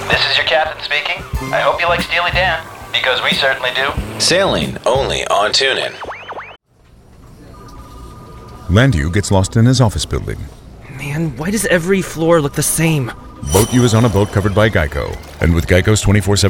This is your captain speaking. I hope you like Steely Dan, because we certainly do. Sailing only on TuneIn. Landu gets lost in his office building. Man, why does every floor look the same? Boat U is on a boat covered by Geico. And with Geico's 24/7